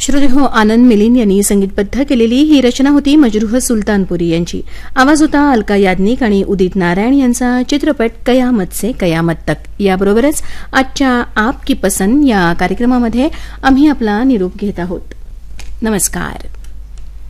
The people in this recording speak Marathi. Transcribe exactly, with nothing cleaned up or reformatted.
श्रोतेहो, आनंद मिलिंद यांनी संगीतबद्ध केलेली ही रचना होती मजरूह सुलतानपुरी यांची. आवाज होता अलका याज्ञिक आणि उदित नारायण यांचा. चित्रपट कयामत से कयामत तक. याबरोबरच आजच्या आप की पसंद या कार्यक्रमामध्ये आम्ही आपला निरोप घेत आहोत. नमस्कार.